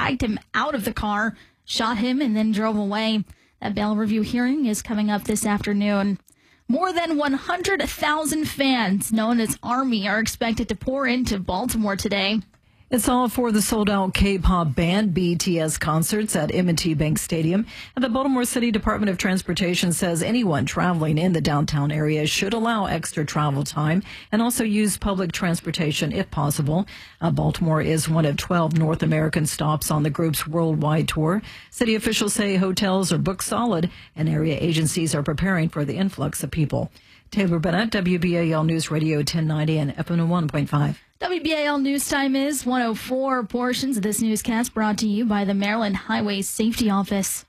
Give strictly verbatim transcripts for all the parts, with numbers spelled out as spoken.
dragged him out of the car, shot him, and then drove away. That bail review hearing is coming up this afternoon. More than one hundred thousand fans, known as Army, are expected to pour into Baltimore today. It's all for the sold-out K-pop band B T S concerts at M and T Bank Stadium. And the Baltimore City Department of Transportation says anyone traveling in the downtown area should allow extra travel time and also use public transportation if possible. Uh, Baltimore is one of twelve North American stops on the group's worldwide tour. City officials say hotels are booked solid and area agencies are preparing for the influx of people. Taylor Bennett, W B A L News Radio ten ninety and F M one point five. W B A L News Time is one oh four. Portions of this newscast brought to you by the Maryland Highway Safety Office.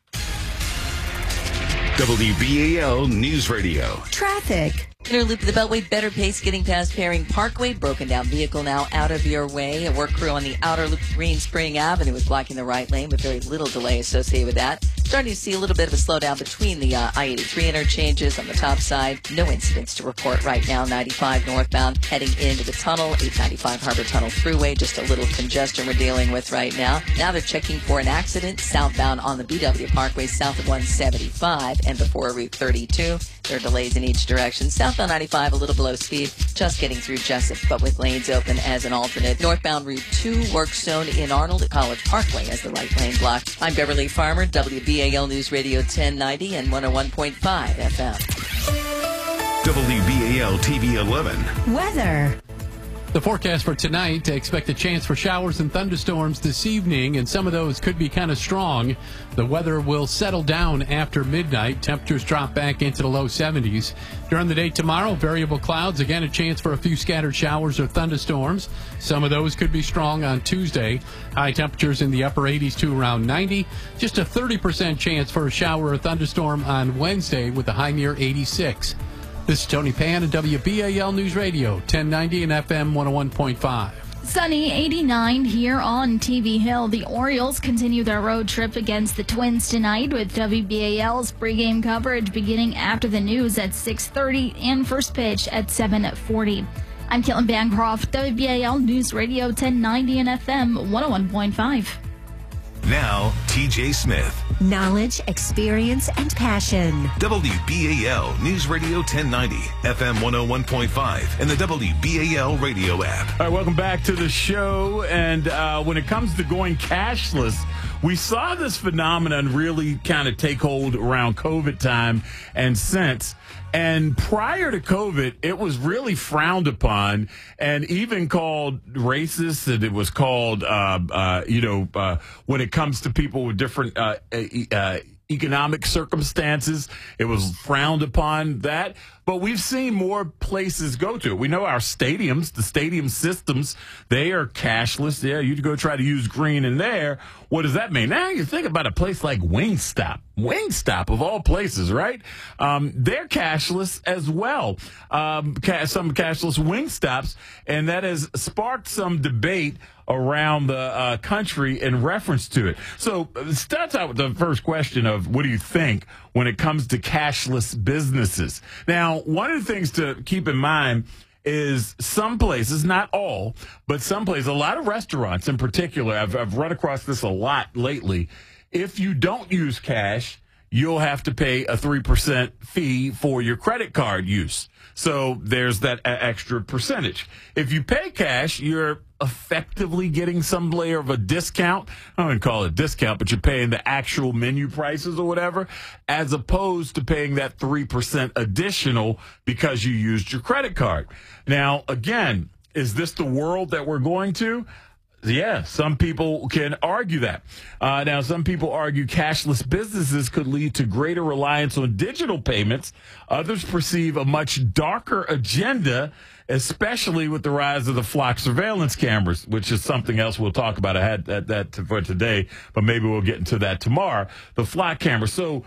W B A L News Radio. Traffic. Inner loop of the Beltway, better pace getting past Paring Parkway. Broken down vehicle now out of your way. A work crew on the outer loop, Green Spring Avenue, is blocking the right lane with very little delay associated with that. Starting to see a little bit of a slowdown between the uh, I eighty-three interchanges on the top side. No incidents to report right now. ninety-five northbound heading into the tunnel. eight ninety-five Harbor Tunnel Thruway. Just a little congestion we're dealing with right now. Now they're checking for an accident southbound on the B W Parkway south of one seventy-five and before Route thirty-two. There are delays in each direction. Southbound ninety-five, a little below speed, just getting through Jessup, but with lanes open as an alternate. Northbound Route two, work zone in Arnold at College Parkway as the right lane blocked. I'm Beverly Farmer, W B A L News Radio ten ninety and one oh one point five F M. W B A L T V eleven. Weather. The forecast for tonight, expect a chance for showers and thunderstorms this evening, and some of those could be kind of strong. The weather will settle down after midnight. Temperatures drop back into the low seventies. During the day tomorrow, variable clouds. Again, a chance for a few scattered showers or thunderstorms. Some of those could be strong on Tuesday. High temperatures in the upper eighties to around ninety. Just a thirty percent chance for a shower or thunderstorm on Wednesday with a high near eighty-six. This is Tony Pan at W B A L News Radio, ten ninety and F M one oh one point five. Sunny, eighty-nine here on T V Hill. The Orioles continue their road trip against the Twins tonight with W B A L's pregame coverage beginning after the news at six thirty and first pitch at seven forty. I'm Caitlin Bancroft, W B A L News Radio ten ninety and F M one oh one point five. Now, T J Smith. Knowledge, experience, and passion. W B A L News Radio ten ninety, F M one oh one point five, and the W B A L radio app. All right, welcome back to the show. And uh, when it comes to going cashless, we saw this phenomenon really kind of take hold around COVID time and since. And prior to COVID, it was really frowned upon and even called racist. And it was called, uh, uh, you know, uh, when it comes to people with different uh, uh, economic circumstances, it was frowned upon that. But we've seen more places go to it. We know our stadiums, the stadium systems, they are cashless. Yeah, you go try to use green in there. What does that mean? Now you think about a place like Wingstop. Wingstop, of all places, right? Um, they're cashless as well. Um, ca- some cashless Wingstops, and that has sparked some debate around the uh, country in reference to it. So uh, starts out with the first question of what do you think when it comes to cashless businesses? Now, one of the things to keep in mind is some places, not all, but some places, a lot of restaurants in particular, I've, I've run across this a lot lately. If you don't use cash, you'll have to pay a three percent fee for your credit card use. So there's that extra percentage. If you pay cash, you're effectively getting some layer of a discount. I wouldn't call it a discount, but you're paying the actual menu prices or whatever, as opposed to paying that three percent additional because you used your credit card. Now, again, is this the world that we're going to? Yeah, some people can argue that. Uh, now, some people argue cashless businesses could lead to greater reliance on digital payments. Others perceive a much darker agenda, especially with the rise of the flock surveillance cameras, which is something else we'll talk about. I had that, that for today, but maybe we'll get into that tomorrow. The flock camera. So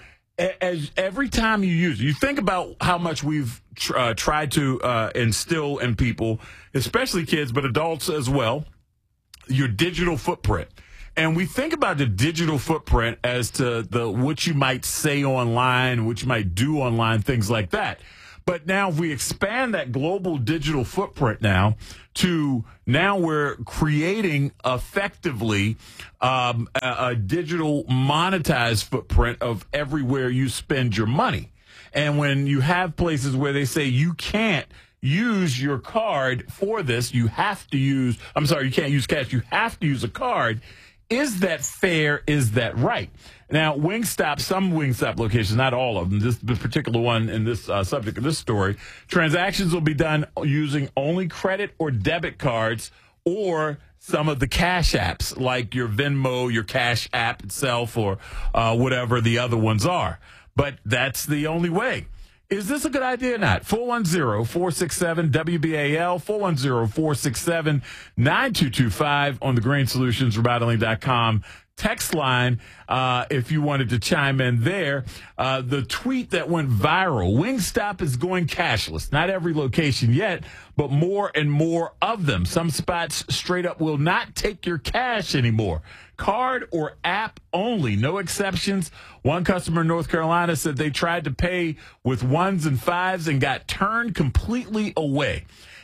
as every time you use it, you think about how much we've tr- uh, tried to uh, instill in people, especially kids, but adults as well, your digital footprint. And we think about the digital footprint as to the what you might say online, what you might do online, things like that. But now if we expand that global digital footprint now to now we're creating effectively um, a, a digital monetized footprint of everywhere you spend your money. And when you have places where they say you can't use your card for this, you have to use, I'm sorry, you can't use cash, you have to use a card. Is that fair? Is that right? Now, Wingstop, some Wingstop locations, not all of them, this, this particular one in this uh, subject of this story, transactions will be done using only credit or debit cards or some of the cash apps like your Venmo, your Cash app itself, or uh, whatever the other ones are. But that's the only way. Is this a good idea or not? four one zero, four six seven, W B A L, four one zero, four six seven, nine two two five on the Grain Solutions Remodeling dot com text line uh, if you wanted to chime in there. Uh, the tweet that went viral, Wingstop is going cashless. Not every location yet, but more and more of them. Some spots straight up will not take your cash anymore. Card or app only, no exceptions. One customer in North Carolina said they tried to pay with ones and fives and got turned completely away.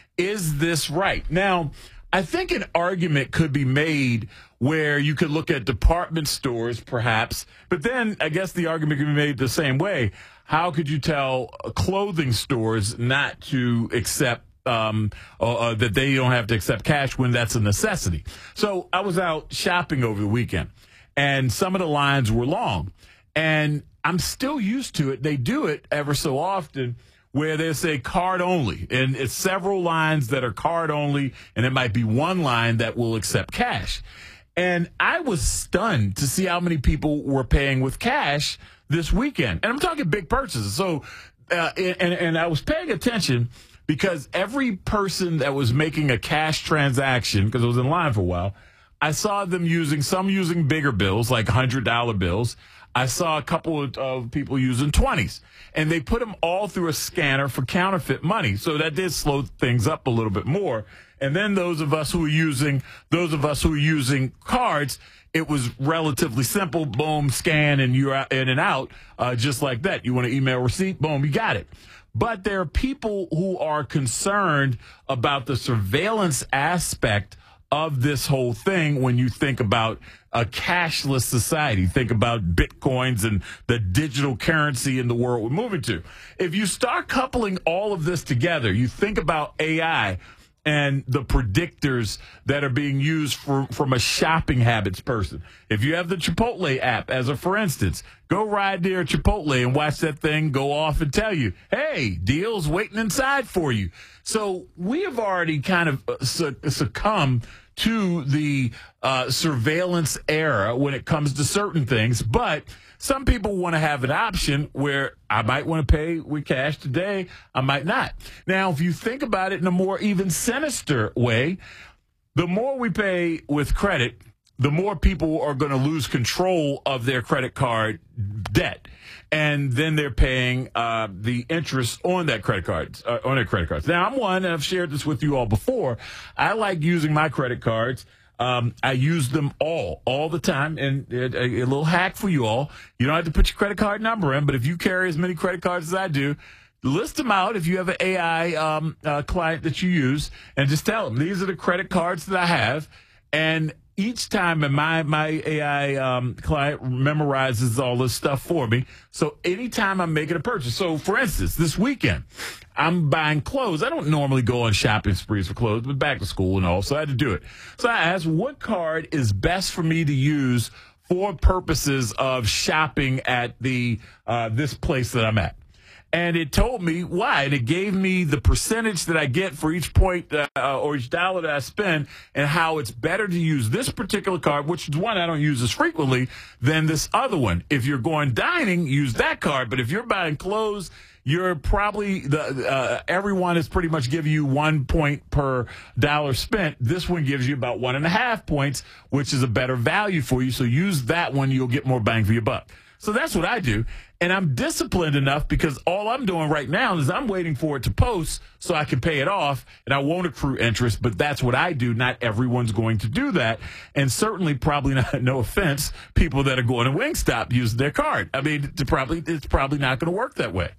Is this right? Now, I think an argument could be made where you could look at department stores, perhaps, but then I guess the argument could be made the same way. How could you tell clothing stores not to accept Um, uh, uh, that they don't have to accept cash when that's a necessity? So I was out shopping over the weekend, and some of the lines were long, and I'm still used to it. They do it ever so often where they say card only, and it's several lines that are card only, and it might be one line that will accept cash. And I was stunned to see how many people were paying with cash this weekend, and I'm talking big purchases. So, uh, and and I was paying attention, because every person that was making a cash transaction, because I was in line for a while, I saw them using, some using bigger bills, like one hundred dollar bills. I saw a couple of uh, people using twenties. And they put them all through a scanner for counterfeit money. So that did slow things up a little bit more. And then those of us who were using, those of us who were using cards, it was relatively simple. Boom, scan, and you're out, in and out, uh, just like that. You want to email receipt? Boom, you got it. But there are people who are concerned about the surveillance aspect of this whole thing when you think about a cashless society. Think about Bitcoins and the digital currency in the world we're moving to. If you start coupling all of this together, you think about A I and the predictors that are being used for, from a shopping habits person. If you have the Chipotle app, as a for instance, go ride near Chipotle and watch that thing go off and tell you, hey, deal's waiting inside for you. So we have already kind of succumbed to the uh, surveillance era when it comes to certain things, but some people want to have an option where I might want to pay with cash today, I might not. Now, if you think about it in a more even sinister way, the more we pay with credit, the more people are going to lose control of their credit card debt. And then they're paying uh, the interest on that credit card, uh, on their credit cards. Now, I'm one, and I've shared this with you all before. I like using my credit cards. Um, I use them all, all the time. And a, a little hack for you all. You don't have to put your credit card number in, but if you carry as many credit cards as I do, list them out if you have an A I um, uh, client that you use, and just tell them, these are the credit cards that I have. And each time my, my A I um, client memorizes all this stuff for me. So anytime I'm making a purchase. So, for instance, this weekend, I'm buying clothes. I don't normally go on shopping sprees for clothes, but back to school and all, so I had to do it. So I asked, what card is best for me to use for purposes of shopping at the uh, this place that I'm at? And it told me why. And it gave me the percentage that I get for each point uh, or each dollar that I spend, and how it's better to use this particular card, which is one I don't use as frequently, than this other one. If you're going dining, use that card. But if you're buying clothes, you're probably, the uh, everyone is pretty much giving you one point per dollar spent. This one gives you about one and a half points, which is a better value for you. So use that one. You'll get more bang for your buck. So that's what I do. And I'm disciplined enough because all I'm doing right now is I'm waiting for it to post so I can pay it off, and I won't accrue interest, but that's what I do. Not everyone's going to do that. And certainly probably not, no offense, people that are going to Wingstop using their card. I mean, it's probably, it's probably not going to work that way.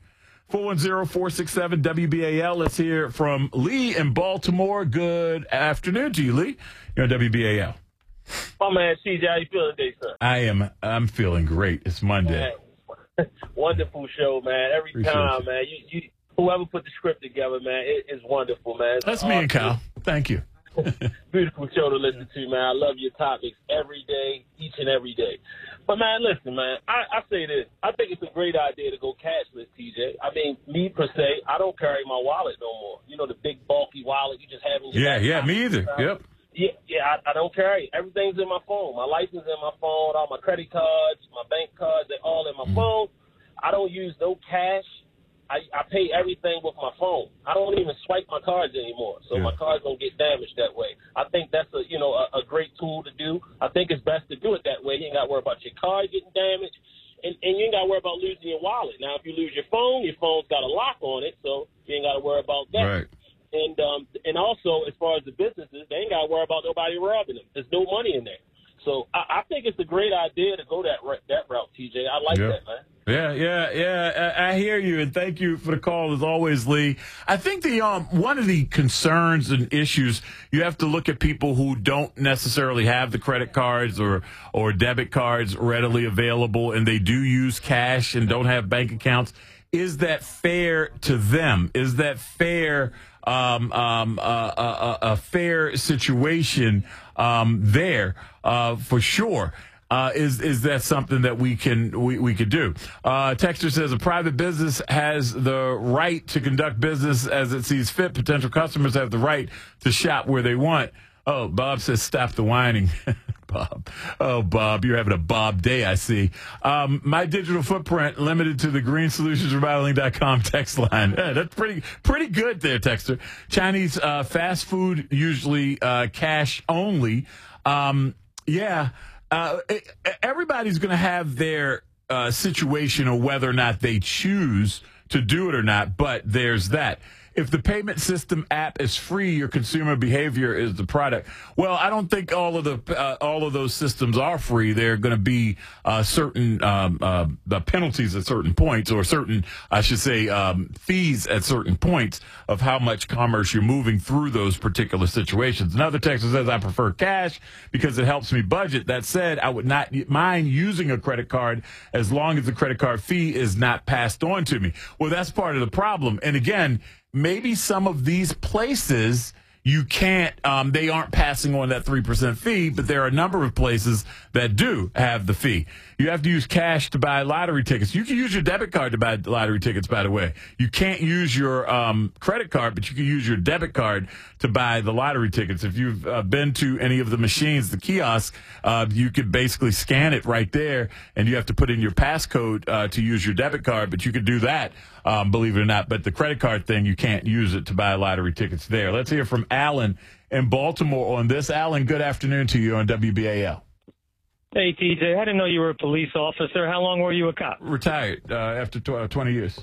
four one zero, four six seven, W B A L. Let's hear from Lee in Baltimore. Good afternoon to you, Lee. You're on W B A L. My man, C J, how you feeling today, sir? I am. I'm feeling great. It's Monday. Man, wonderful show, man. Every Appreciate time, you. man. You, you, whoever put the script together, man, it, it's wonderful, man. It's That's me and Kyle. Thank you. Beautiful show to listen to, man. I love your topics every day, each and every day. But, man, listen, man, I, I say this. I think it's a great idea to go cashless, T J. I mean, me, per se, I don't carry my wallet no more. You know, the big, bulky wallet you just have in your Yeah, back yeah, pocket. me either. Yep. Yeah, yeah, I, I don't carry. Everything's in my phone. My license in my phone, all my credit cards, my bank cards, they're all in my mm. phone. I don't use no cash. I, I pay everything with my phone. I don't even swipe my cards anymore, so yeah. my cards don't get damaged that way. I think that's a you know a, a great tool to do. I think it's best to do it that way. You ain't got to worry about your card getting damaged, and, and you ain't got to worry about losing your wallet. Now, if you lose your phone, your phone's got a lock on it, so you ain't got to worry about that. Right. And um, and also, as far as the businesses, they ain't got to worry about nobody robbing them. There's no money in there. So I, I think it's a great idea to go that that route, T J. I like yep. that, man. Yeah, yeah, yeah. I, I hear you, and thank you for the call as always, Lee. I think the um one of the concerns and issues, you have to look at people who don't necessarily have the credit cards or or debit cards readily available, and they do use cash and don't have bank accounts. Is that fair to them? Is that fair? Um, um, uh, a, a fair situation um, there uh, for sure. Uh, is is that something that we can we, we could do? Uh, Texter says a private business has the right to conduct business as it sees fit. Potential customers have the right to shop where they want. Oh, Bob says stop the whining. Bob. Oh, Bob, you're having a Bob day, I see. Um, my digital footprint limited to the green solutions remodeling dot com text line. Yeah, that's pretty pretty good there, Texter. Chinese uh, fast food, usually uh, cash only. Um, yeah, uh, it, everybody's going to have their uh, situation or whether or not they choose to do it or not, but there's that. If the payment system app is free, your consumer behavior is the product. Well, I don't think all of the uh, all of those systems are free. There are going to be uh, certain um, uh, the penalties at certain points, or certain, I should say, um, fees at certain points of how much commerce you're moving through those particular situations. Another texter says, I prefer cash because it helps me budget. That said, I would not mind using a credit card as long as the credit card fee is not passed on to me. Well, that's part of the problem. And again, maybe some of these places you can't, um, they aren't passing on that three percent fee, but there are a number of places that do have the fee. You have to use cash to buy lottery tickets. You can use your debit card to buy lottery tickets, by the way. You can't use your um, credit card, but you can use your debit card to buy the lottery tickets. If you've uh, been to any of the machines, the kiosks, uh, you could basically scan it right there, and you have to put in your passcode uh, to use your debit card, but you could do that, um, believe it or not. But the credit card thing, you can't use it to buy lottery tickets there. Let's hear from Alan in Baltimore on this. Alan, good afternoon to you on W B A L. Hey, T J, I didn't know you were a police officer. How long were you a cop? Retired uh, after tw- twenty years.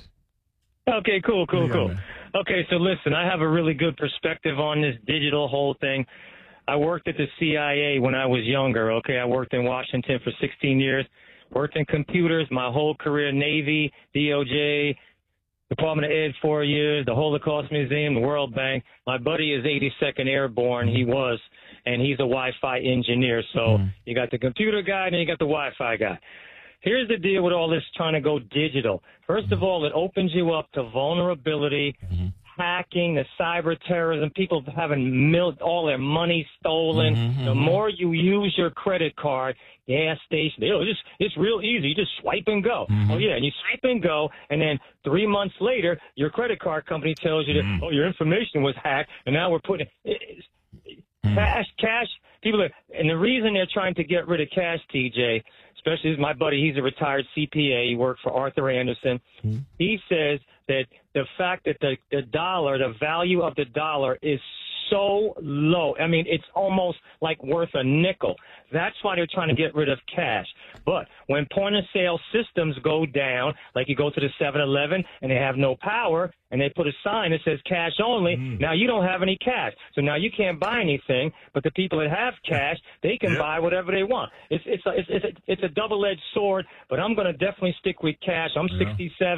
Okay, cool, cool, Yeah, cool. man. Okay, so listen, I have a really good perspective on this digital whole thing. I worked at the C I A when I was younger, okay? I worked in Washington for sixteen years, worked in computers my whole career, Navy, D O J, Department of Ed four years, the Holocaust Museum, the World Bank. My buddy is eighty-second Airborne. He was, and he's a Wi-Fi engineer. So mm. you got the computer guy and you got the Wi-Fi guy. Here's the deal with all this trying to go digital. First of all, it opens you up to vulnerability, mm-hmm. hacking, the cyber terrorism, people having mil- all their money stolen. Mm-hmm. The more you use your credit card, gas station, you know, it's, just, it's real easy. You just swipe and go. Mm-hmm. Oh, yeah, and you swipe and go, and then three months later, your credit card company tells you that, mm-hmm. oh, your information was hacked, and now we're putting it, mm-hmm. cash, cash. People are, and the reason they're trying to get rid of cash, T J, especially my buddy, he's a retired C P A. He worked for Arthur Andersen. Mm-hmm. He says that the fact that the, the dollar, the value of the dollar is so low. I mean, it's almost like worth a nickel. That's why they're trying to get rid of cash. But when point-of-sale systems go down, like you go to the seven eleven and they have no power, and they put a sign that says cash only, mm. now you don't have any cash. So now you can't buy anything, but the people that have cash, they can yep. buy whatever they want. It's it's a, it's, it's a, it's a double-edged sword, but I'm going to definitely stick with cash. I'm yeah. sixty-seven.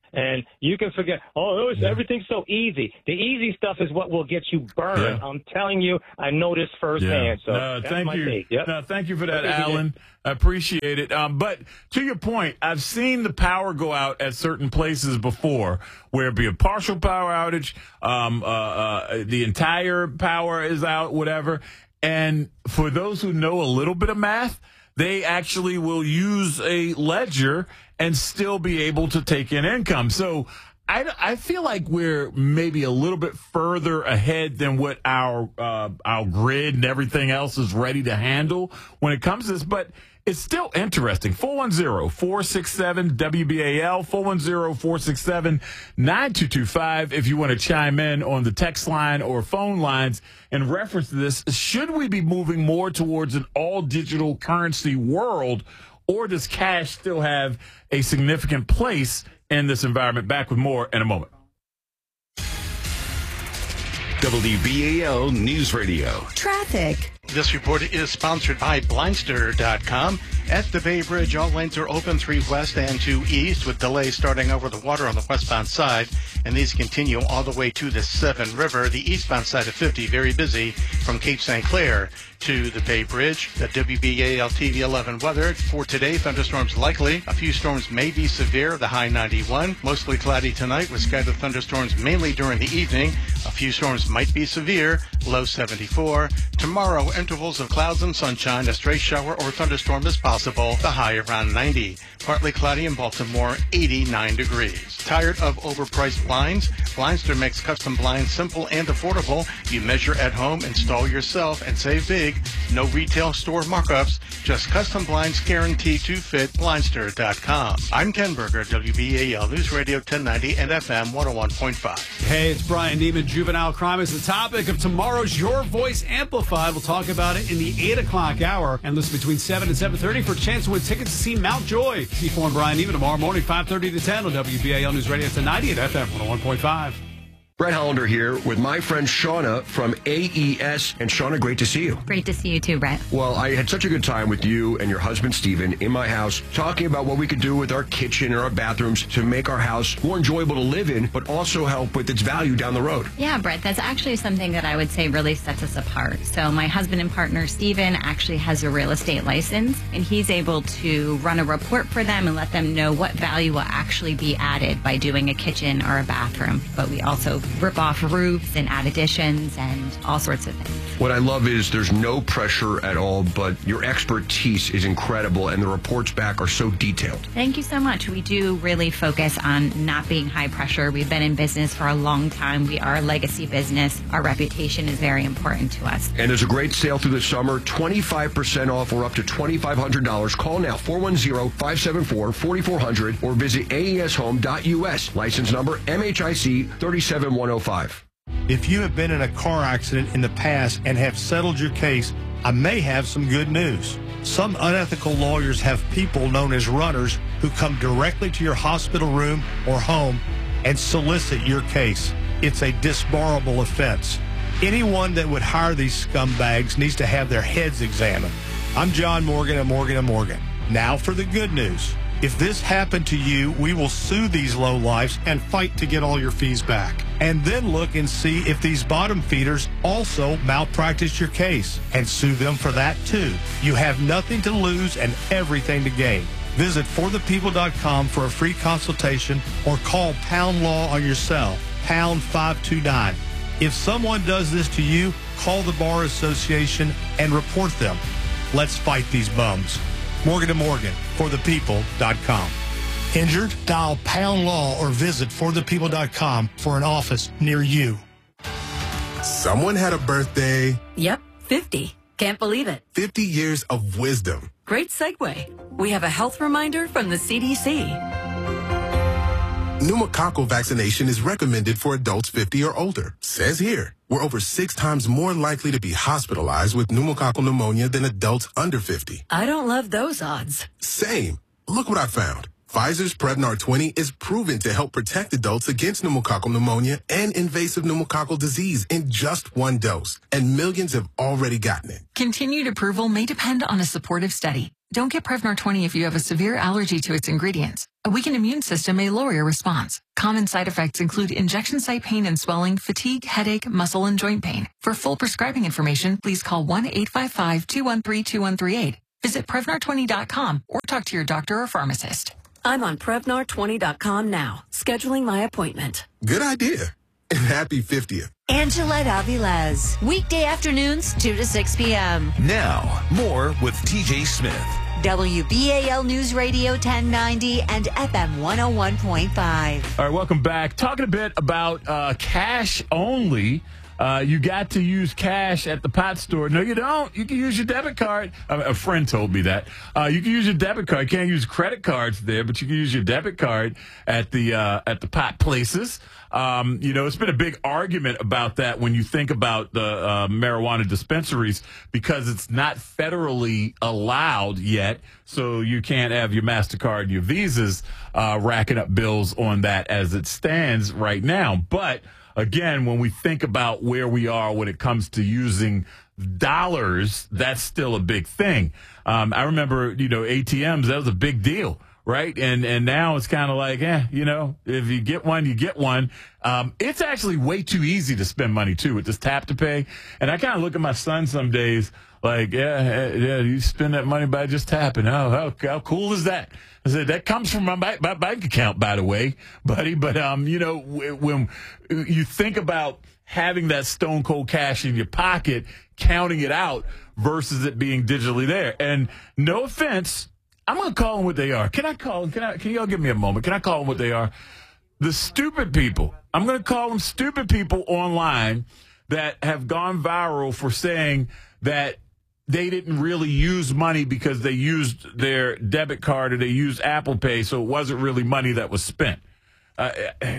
And you can forget, oh, it's, yeah. everything's so easy. The easy stuff is what will get you burned. Yeah. I'm telling you, I know this firsthand. Yeah. So no, that's thank my you. take. Yep. No, thank you for that, Alan. I appreciate it. Um, but to your point, I've seen the power go out at certain places before, where it be a partial power outage, um, uh, uh, the entire power is out, whatever. And for those who know a little bit of math, they actually will use a ledger and still be able to take in income. So I, I feel like we're maybe a little bit further ahead than what our uh, our grid and everything else is ready to handle when it comes to this. But it's still interesting. four one zero, four six seven, W B A L, four one zero, four six seven, nine two two five if you want to chime in on the text line or phone lines in reference to this. Should we be moving more towards an all-digital currency world, or does cash still have a significant place in this environment? Back with more in a moment. W B A L News Radio. Traffic. This report is sponsored by Blindster dot com. At the Bay Bridge, all lanes are open three west and two east, with delays starting over the water on the westbound side, and these continue all the way to the Severn River. The eastbound side of fifty, very busy from Cape Saint Clair to the Bay Bridge. The W B A L T V eleven weather for today: thunderstorms likely. A few storms may be severe. The high ninety-one. Mostly cloudy tonight with scattered thunderstorms mainly during the evening. A few storms might be severe. Low seventy-four. Tomorrow, intervals of clouds and sunshine. A stray shower or thunderstorm is possible. The high around ninety. Partly cloudy in Baltimore, eighty-nine degrees. Tired of overpriced blinds? Blindster makes custom blinds simple and affordable. You measure at home, install yourself, and save big. No retail store markups. Just custom blinds guaranteed to fit. Blindster dot com. I'm Ken Berger, W B A L News Radio ten ninety and F M one oh one point five. Hey, it's Brian Neiman. Juvenile crime is the topic of tomorrow's Your Voice Amplified. We'll talk about it in the eight o'clock hour and listen between seven and seven thirty for a chance to win tickets to see Mountjoy. C four and Brian Neiman tomorrow morning, five thirty to ten on W B A L News Radio ten ninety and F M one oh one point five. Brett Hollander here with my friend Shauna from A E S. And Shauna, great to see you. Great to see you too, Brett. Well, I had such a good time with you and your husband, Steven, in my house, talking about what we could do with our kitchen and our bathrooms to make our house more enjoyable to live in, but also help with its value down the road. Yeah, Brett, that's actually something that I would say really sets us apart. So my husband and partner, Steven, actually has a real estate license, and he's able to run a report for them and let them know what value will actually be added by doing a kitchen or a bathroom. But we also rip off roofs and add additions and all sorts of things. What I love is there's no pressure at all, but your expertise is incredible, and the reports back are so detailed. Thank you so much. We do really focus on not being high pressure. We've been in business for a long time. We are a legacy business. Our reputation is very important to us. And there's a great sale through the summer, twenty-five percent off or up to twenty-five hundred dollars. Call now, four one zero, five seven four, four four zero zero, or visit A E S home dot U S. License number M H I C three seven one oh five. If you have been in a car accident in the past and have settled your case, I may have some good news. Some unethical lawyers have people known as runners who come directly to your hospital room or home and solicit your case. It's a disbarable offense. Anyone that would hire these scumbags needs to have their heads examined. I'm John Morgan at Morgan and Morgan. Now for the good news. If this happened to you, we will sue these lowlifes and fight to get all your fees back. And then look and see if these bottom feeders also malpractice your case and sue them for that too. You have nothing to lose and everything to gain. Visit for the people dot com for a free consultation or call Pound Law on your cell, pound five two nine. If someone does this to you, call the Bar Association and report them. Let's fight these bums. Morgan and Morgan, for the people dot com. Injured? Dial Pound Law or visit for the people dot com for an office near you. Someone had a birthday. Yep, fifty. Can't believe it. fifty years of wisdom. Great segue. We have a health reminder from the C D C. Pneumococcal vaccination is recommended for adults fifty or older. Says here, we're over six times more likely to be hospitalized with pneumococcal pneumonia than adults under fifty. I don't love those odds. Same. Look what I found. Pfizer's Prevnar twenty is proven to help protect adults against pneumococcal pneumonia and invasive pneumococcal disease in just one dose. And millions have already gotten it. Continued approval may depend on a supportive study. Don't get Prevnar twenty if you have a severe allergy to its ingredients. A weakened immune system may lower your response. Common side effects include injection site pain and swelling, fatigue, headache, muscle, and joint pain. For full prescribing information, please call one eight five five, two one three, two one three eight. Visit Prevnar twenty dot com or talk to your doctor or pharmacist. I'm on Prevnar twenty dot com now, scheduling my appointment. Good idea. And happy fiftieth. Angela Aviles, weekday afternoons, two to six p.m. Now, more with T J Smith. W B A L News Radio ten ninety and F M one oh one point five. All right, welcome back. Talking a bit about uh, cash only. Uh, you got to use cash at the pot store. No, you don't. You can use your debit card. Uh, a friend told me that. Uh, you can use your debit card. You can't use credit cards there, but you can use your debit card at the uh, at the pot places. Um, you know, it's been a big argument about that when you think about the uh, marijuana dispensaries because it's not federally allowed yet. So you can't have your MasterCard and your Visas uh, racking up bills on that as it stands right now. But again, when we think about where we are when it comes to using dollars, that's still a big thing. Um, I remember, you know, A T Ms, that was a big deal, right? And and now it's kind of like, eh, you know, if you get one, you get one. Um, it's actually way too easy to spend money, too, with this tap to pay. And I kind of look at my son some days like, yeah, yeah, you spend that money by just tapping. Oh, how, how cool is that? I said, that comes from my, my bank account, by the way, buddy. But, um, you know, when you think about having that stone cold cash in your pocket, counting it out versus it being digitally there. And no offense, I'm going to call them what they are. Can I call them? Can I, can y'all give me a moment? Can I call them what they are? The stupid people. I'm going to call them stupid people online that have gone viral for saying that they didn't really use money because they used their debit card or they used Apple Pay, so it wasn't really money that was spent. Uh,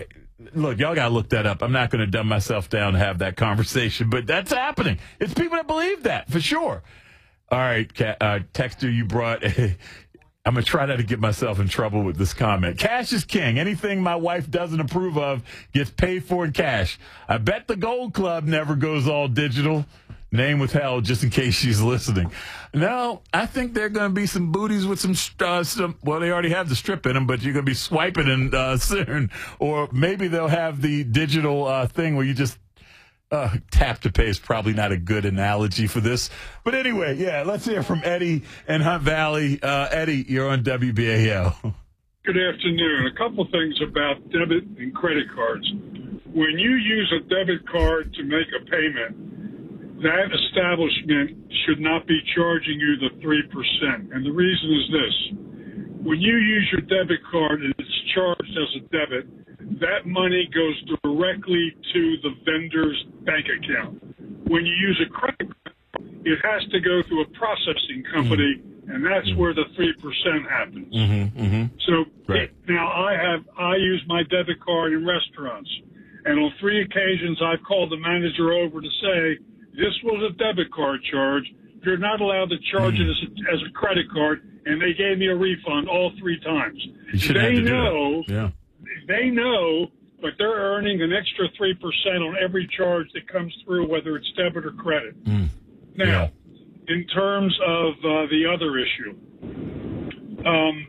look, y'all got to look that up. I'm not going to dumb myself down to have that conversation, but that's happening. It's people that believe that, for sure. All right, uh, Texter, you brought a... I'm going to try not to get myself in trouble with this comment. Cash is king. Anything my wife doesn't approve of gets paid for in cash. I bet the Gold Club never goes all digital. Name withheld, just in case she's listening. No, I think there are going to be some booties with some, uh, some, well, they already have the strip in them, but you're going to be swiping in uh, soon. Or maybe they'll have the digital uh, thing where you just uh, tap to pay is probably not a good analogy for this. But anyway, yeah, let's hear from Eddie in Hunt Valley. Uh, Eddie, you're on W B A L. Good afternoon. A couple things about debit and credit cards. When you use a debit card to make a payment, that establishment should not be charging you the three percent. And the reason is this. When you use your debit card and it's charged as a debit, that money goes directly to the vendor's bank account. When you use a credit card, it has to go through a processing company, mm-hmm. and that's mm-hmm. where the three percent happens. Mm-hmm. Mm-hmm. So right. now I have I use my debit card in restaurants, and on three occasions I've called the manager over to say, this was a debit card charge. You're not allowed to charge mm. it as a, as a credit card, and they gave me a refund all three times. You should they have to know, do that. Yeah. They know, but they're earning an extra three percent on every charge that comes through, whether it's debit or credit. Mm. Now, yeah. in terms of uh, the other issue, um,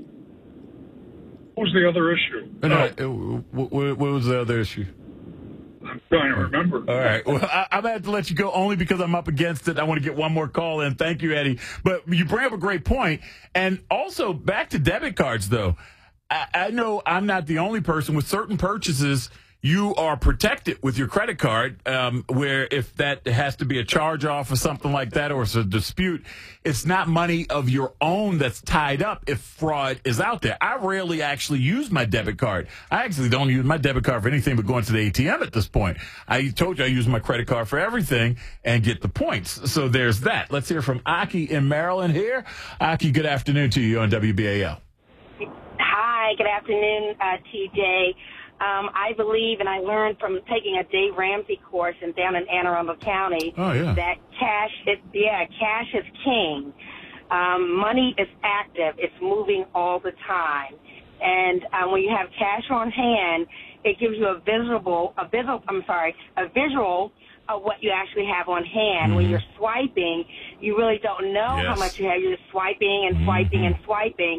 what was the other issue? No, oh. what, what was the other issue? I'm trying to remember. All right. Well, I, I'm going to have to let you go only because I'm up against it. I want to get one more call in. Thank you, Eddie. But you bring up a great point. And also, back to debit cards, though. I, I know I'm not the only person with certain purchases. You are protected with your credit card, um, where if that has to be a charge off or something like that, or it's a dispute, it's not money of your own that's tied up if fraud is out there. I rarely actually use my debit card. I actually don't use my debit card for anything but going to the A T M at this point. I told you I use my credit card for everything and get the points. So there's that. Let's hear from Aki in Maryland here. Aki, good afternoon to you on W B A L. Hi, good afternoon, uh, T J. Um, I believe, and I learned from taking a Dave Ramsey course in, down in Anne Arundel County, oh, yeah. that cash is, yeah, cash is king. Um, money is active. It's moving all the time. And um, when you have cash on hand, it gives you a visible, a visual, I'm sorry, a visual of what you actually have on hand. Mm-hmm. When you're swiping, you really don't know yes. how much you have. You're just swiping and swiping mm-hmm. and swiping.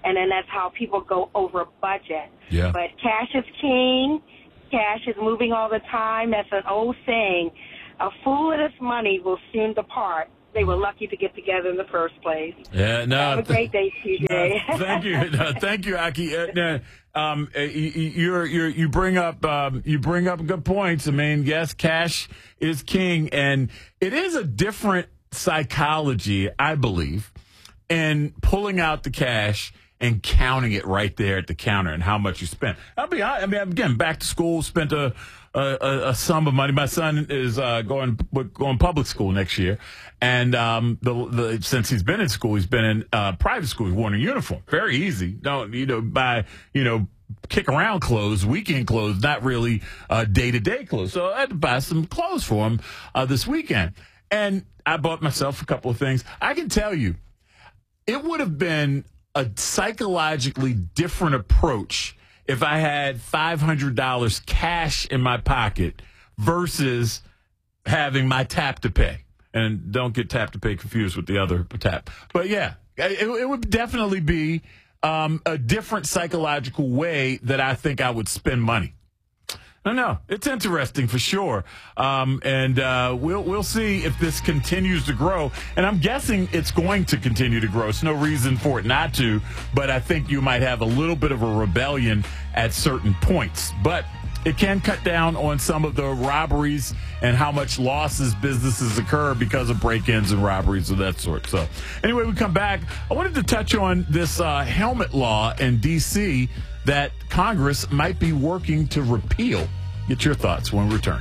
and then that's how people go over budget. Yeah. But cash is king. Cash is moving all the time. That's an old saying. A fool and his money will soon depart. They were lucky to get together in the first place. Yeah, no. Have a great day, T J. No, thank you, no, thank you, Aki. Uh, no, um, you, you're, you're, you bring up um, you bring up good points. I mean, yes, cash is king, and it is a different psychology, I believe, in pulling out the cash and counting it right there at the counter and how much you spent. I'll be honest, I mean, again, back to school, spent a a, a sum of money. My son is uh, going going public school next year, and um, the, the since he's been in school, he's been in uh, private school. He's worn a uniform. Very easy. Don't you know buy you know kick around clothes, weekend clothes, not really day to day clothes. So I had to buy some clothes for him uh, this weekend, and I bought myself a couple of things. I can tell you, it would have been a psychologically different approach if I had five hundred dollars cash in my pocket versus having my tap to pay. And don't get tap to pay confused with the other tap. But yeah, it, it would definitely be um, a different psychological way that I think I would spend money. No, no, it's interesting for sure, um, and uh, we'll we'll see if this continues to grow. And I'm guessing it's going to continue to grow. It's no reason for it not to, but I think you might have a little bit of a rebellion at certain points. But it can cut down on some of the robberies and how much losses businesses occur because of break-ins and robberies of that sort. So anyway, we come back. I wanted to touch on this uh, helmet law in D C that Congress might be working to repeal. Get your thoughts when we return.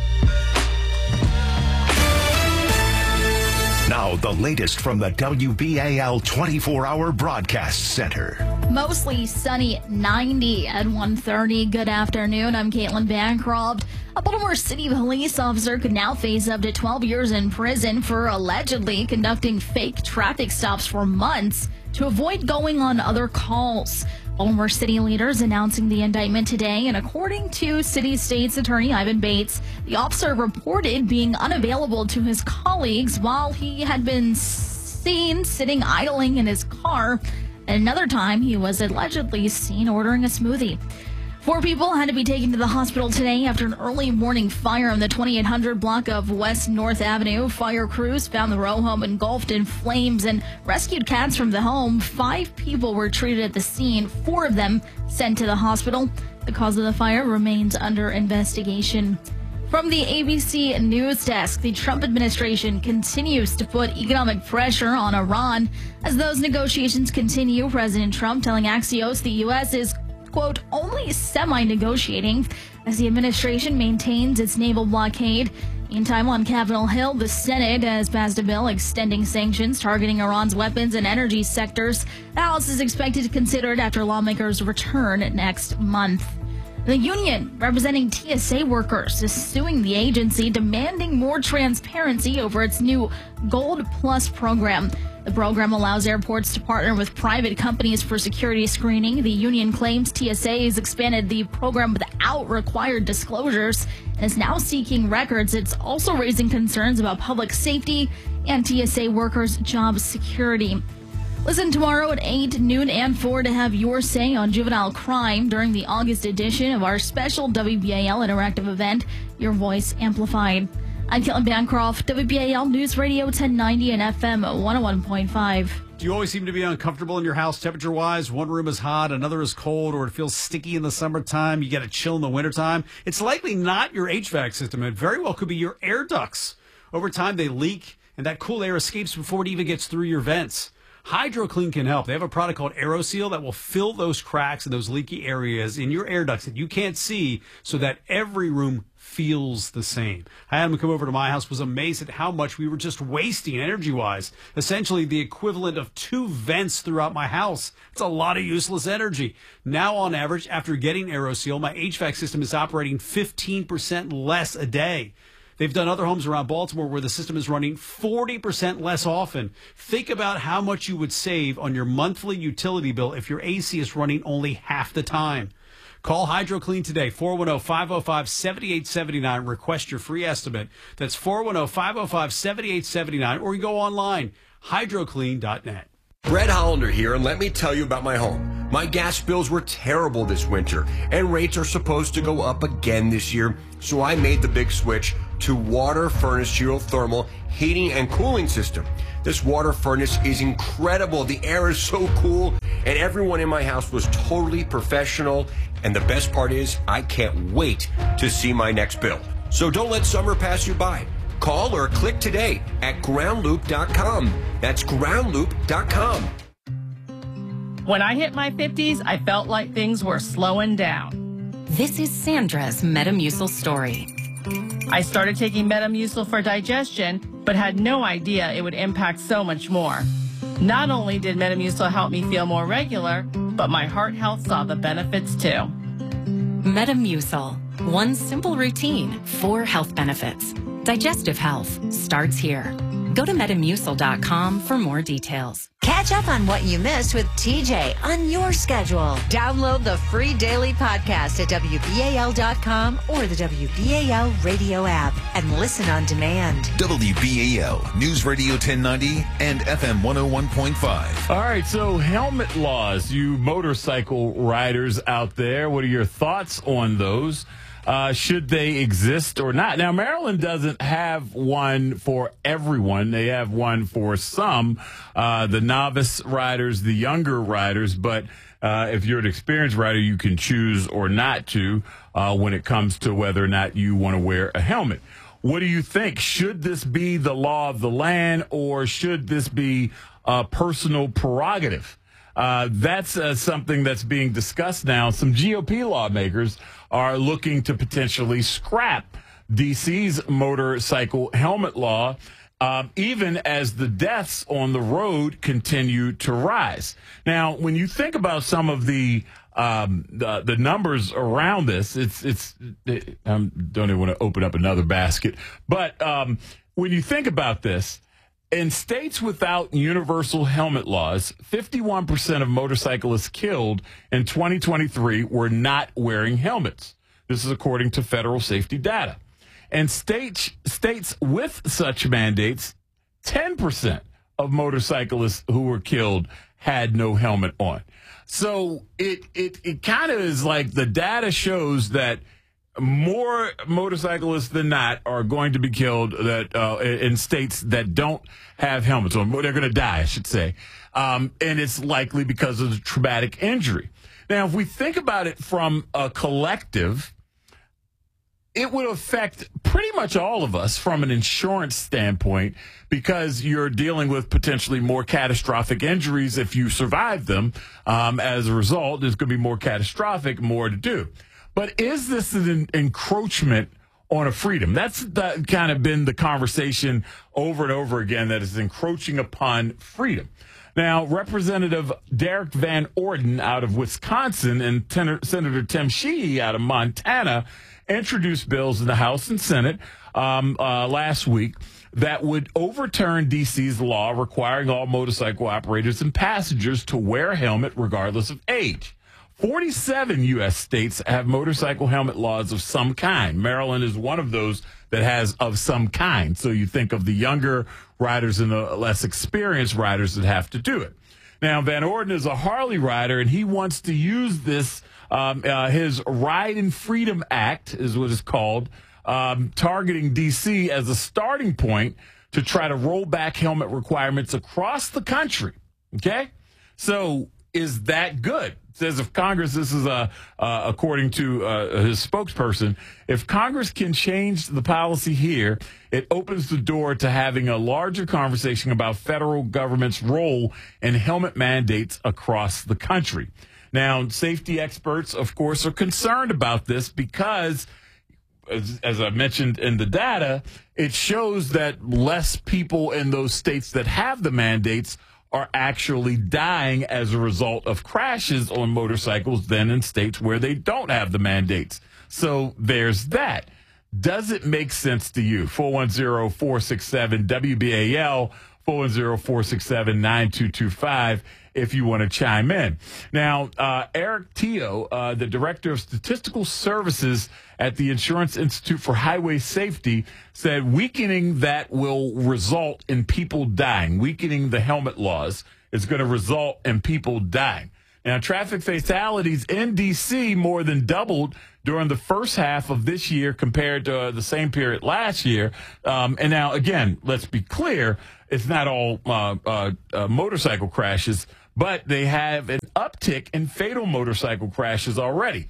Now, the latest from the W B A L twenty-four hour Broadcast Center. Mostly sunny, ninety at one thirty. Good afternoon. I'm Caitlin Bancroft. A Baltimore City police officer could now face up to twelve years in prison for allegedly conducting fake traffic stops for months to avoid going on other calls. Baltimore City leaders announcing the indictment today, and according to City State's Attorney Ivan Bates, the officer reported being unavailable to his colleagues while he had been seen sitting idling in his car. Another time, he was allegedly seen ordering a smoothie. Four people had to be taken to the hospital today after an early morning fire on the twenty-eight hundred block of West North Avenue. Fire crews found the row home engulfed in flames and rescued cats from the home. Five people were treated at the scene, four of them sent to the hospital. The cause of the fire remains under investigation. From the A B C News Desk, the Trump administration continues to put economic pressure on Iran. As those negotiations continue, President Trump telling Axios the U S is quote, only semi-negotiating as the administration maintains its naval blockade. Meantime, on Capitol Hill, the Senate has passed a bill extending sanctions targeting Iran's weapons and energy sectors. The House is expected to consider it after lawmakers return next month. The union representing T S A workers is suing the agency, demanding more transparency over its new Gold Plus program. The program allows airports to partner with private companies for security screening. The union claims T S A has expanded the program without required disclosures and is now seeking records. It's also raising concerns about public safety and T S A workers' job security. Listen tomorrow at eight, noon, and four to have your say on juvenile crime during the August edition of our special W B A L interactive event, Your Voice Amplified. I'm Caitlin Bancroft, W B A L News Radio ten ninety and F M one oh one point five. Do you always seem to be uncomfortable in your house temperature-wise? One room is hot, another is cold, or it feels sticky in the summertime, you get a chill in the wintertime? It's likely not your H V A C system. It very well could be your air ducts. Over time, they leak, and that cool air escapes before it even gets through your vents. HydroClean can help. They have a product called AeroSeal that will fill those cracks and those leaky areas in your air ducts that you can't see so that every room feels the same. I had him come over to my house, was amazed at how much we were just wasting energy-wise. Essentially the equivalent of two vents throughout my house. It's a lot of useless energy. Now, on average, after getting AeroSeal, my H V A C system is operating fifteen percent less a day. They've done other homes around Baltimore where the system is running forty percent less often. Think about how much you would save on your monthly utility bill if your A C is running only half the time. Call HydroClean today, four one zero, five zero five, seven eight seven nine. Request your free estimate. That's four one zero, five zero five, seven eight seven nine. Or you go online, hydroclean dot net. Brett Hollander here, and let me tell you about my home. My gas bills were terrible this winter, and rates are supposed to go up again this year, so I made the big switch to water furnace geothermal heating and cooling system. This water furnace is incredible. The air is so cool, and everyone in my house was totally professional, and the best part is I can't wait to see my next bill. So don't let summer pass you by. Call or click today at ground loop dot com. That's ground loop dot com. When I hit my fifties, I felt like things were slowing down. This is Sandra's Metamucil story. I started taking Metamucil for digestion, but had no idea it would impact so much more. Not only did Metamucil help me feel more regular, but my heart health saw the benefits too. Metamucil. One simple routine, four health benefits. Digestive health starts here. Go to metamucil dot com for more details. Catch up on what you missed with T J on your schedule. Download the free daily podcast at W B A L dot com or the W B A L radio app and listen on demand. W B A L News Radio ten ninety and F M one oh one point five. All right, so helmet laws, you motorcycle riders out there, what are your thoughts on those? Uh, should they exist or not? Now, Maryland doesn't have one for everyone. They have one for some, uh, the novice riders, the younger riders. But uh, if you're an experienced rider, you can choose or not to uh, when it comes to whether or not you want to wear a helmet. What do you think? Should this be the law of the land, or should this be a personal prerogative? Uh, that's uh, something that's being discussed now. Some G O P lawmakers are looking to potentially scrap D C's motorcycle helmet law, um, even as the deaths on the road continue to rise. Now, when you think about some of the um, the, the numbers around this, it's it's. It, I don't even want to open up another basket, but um, when you think about this. In states without universal helmet laws, fifty-one percent of motorcyclists killed in twenty twenty-three were not wearing helmets. This is according to federal safety data. And states, states with such mandates, ten percent of motorcyclists who were killed had no helmet on. So it, it, it kind of is like the data shows that more motorcyclists than not are going to be killed that uh, in states that don't have helmets on. They're going to die, I should say. Um, and it's likely because of the traumatic injury. Now, if we think about it from a collective, it would affect pretty much all of us from an insurance standpoint, because you're dealing with potentially more catastrophic injuries if you survive them. Um, as a result, there's going to be more catastrophic, more to do. But is this an encroachment on a freedom? That's the, kind of been the conversation over and over again, that is encroaching upon freedom. Now, Representative Derek Van Orden out of Wisconsin and Ten- Senator Tim Sheehy out of Montana introduced bills in the House and Senate um, uh, last week that would overturn D C's law requiring all motorcycle operators and passengers to wear a helmet regardless of age. forty-seven U S states have motorcycle helmet laws of some kind. Maryland is one of those that has of some kind. So you think of the younger riders and the less experienced riders that have to do it. Now, Van Orden is a Harley rider, and he wants to use this, um, uh, his Ride in Freedom Act is what it's called, um, targeting D C as a starting point to try to roll back helmet requirements across the country. Okay? So is that good? Says if Congress, this is uh, uh, according to uh, his spokesperson, if Congress can change the policy here, it opens the door to having a larger conversation about federal government's role in helmet mandates across the country. Now, safety experts, of course, are concerned about this because, as, as I mentioned in the data, it shows that less people in those states that have the mandates are actually dying as a result of crashes on motorcycles than in states where they don't have the mandates. So there's that. Does it make sense to you? four one zero, four six seven, W B A L, four one zero, four six seven, nine two two five if you want to chime in. Now, uh, Eric Teo, uh, the Director of Statistical Services at the Insurance Institute for Highway Safety, said weakening that will result in people dying, weakening the helmet laws is going to result in people dying. Now, traffic fatalities in D C more than doubled during the first half of this year compared to uh, the same period last year. Um, and now, again, let's be clear, it's not all uh, uh, uh, motorcycle crashes, but they have an uptick in fatal motorcycle crashes already.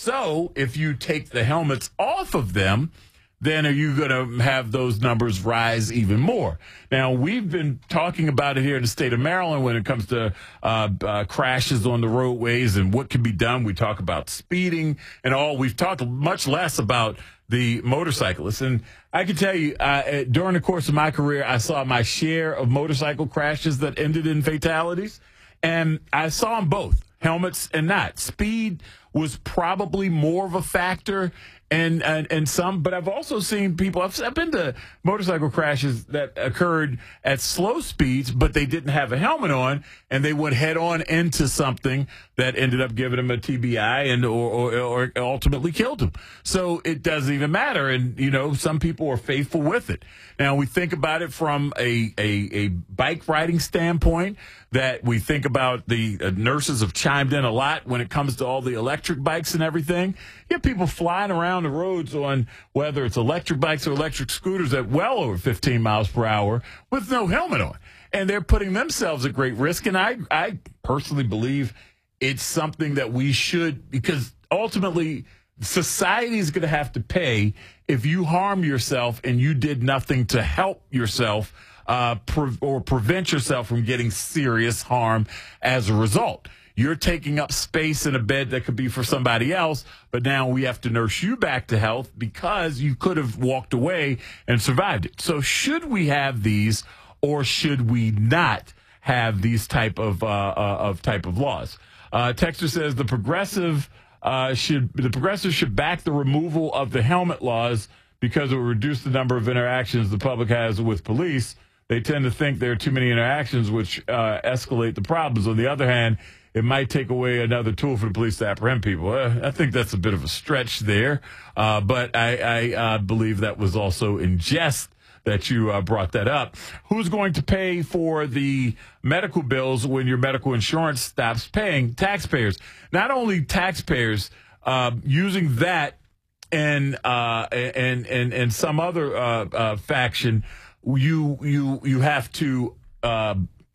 So if you take the helmets off of them, then are you going to have those numbers rise even more? Now, we've been talking about it here in the state of Maryland when it comes to uh, uh, crashes on the roadways and what can be done. We talk about speeding and all. We've talked much less about the motorcyclists. And I can tell you, uh, during the course of my career, I saw my share of motorcycle crashes that ended in fatalities. And I saw them both, helmets and not. Speed was probably more of a factor and, and, and some, but I've also seen people, I've, I've been to motorcycle crashes that occurred at slow speeds, but they didn't have a helmet on and they went head on into something that ended up giving them a T B I and, or, or, or ultimately killed them. So it doesn't even matter. And, you know, some people are faithful with it. Now we think about it from a, a, a bike riding standpoint, that we think about the uh, nurses have chimed in a lot when it comes to all the electric bikes and everything. You have people flying around the roads on whether it's electric bikes or electric scooters at well over fifteen miles per hour with no helmet on. And they're putting themselves at great risk. And I, I personally believe it's something that we should, because ultimately society is going to have to pay if you harm yourself and you did nothing to help yourself Uh, pre- or prevent yourself from getting serious harm as a result. You're taking up space in a bed that could be for somebody else, but now we have to nurse you back to health because you could have walked away and survived it. So should we have these, or should we not have these type of uh, uh, of type of laws? Uh, Texter says the progressive uh, should the progressive should back the removal of the helmet laws because it will reduce the number of interactions the public has with police. They tend to think there are too many interactions, which uh, escalate the problems. On the other hand, it might take away another tool for the police to apprehend people. Uh, I think that's a bit of a stretch there, uh, but I, I uh, believe that was also in jest that you uh, brought that up. Who's going to pay for the medical bills when your medical insurance stops paying? Taxpayers. Not only taxpayers, uh, using that and uh, and and and some other uh, uh, faction. You you you have to uh,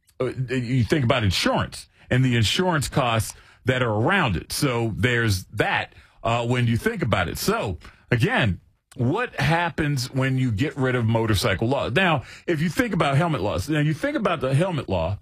you think about insurance and the insurance costs that are around it. So there's that uh, when you think about it. So again, what happens when you get rid of motorcycle laws? Now, if you think about helmet laws, now you think about the helmet law.